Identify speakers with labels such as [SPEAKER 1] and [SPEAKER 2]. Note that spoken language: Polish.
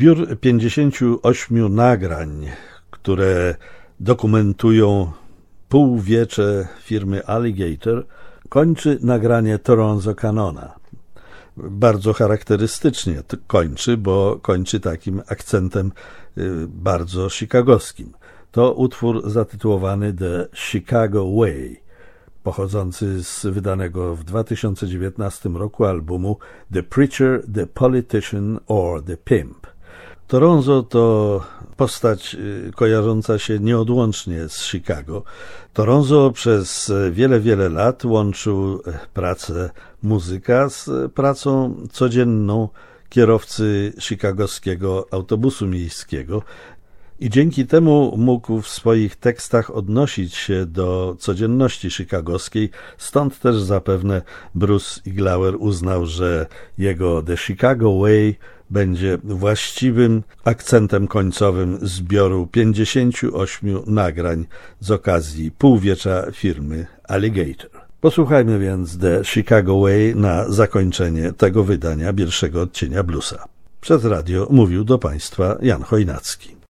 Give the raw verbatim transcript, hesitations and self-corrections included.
[SPEAKER 1] Zbiór pięćdziesięciu ośmiu nagrań, które dokumentują półwiecze firmy Alligator, kończy nagranie Toronzo Cannona. Bardzo charakterystycznie kończy, bo kończy takim akcentem bardzo chicagowskim. To utwór zatytułowany The Chicago Way, pochodzący z wydanego w dwa tysiące dziewiętnastym roku albumu The Preacher, The Politician or The Pimp. Toronzo to postać kojarząca się nieodłącznie z Chicago. Toronzo przez wiele, wiele lat łączył pracę muzyka z pracą codzienną kierowcy chicagowskiego autobusu miejskiego i dzięki temu mógł w swoich tekstach odnosić się do codzienności chicagowskiej, stąd też zapewne Bruce Iglauer uznał, że jego The Chicago Way będzie właściwym akcentem końcowym zbioru pięćdziesięciu ośmiu nagrań z okazji półwiecza firmy Alligator. Posłuchajmy więc The Chicago Way na zakończenie tego wydania pierwszego odcienia bluesa. Przez radio mówił do Państwa Jan Chojnacki.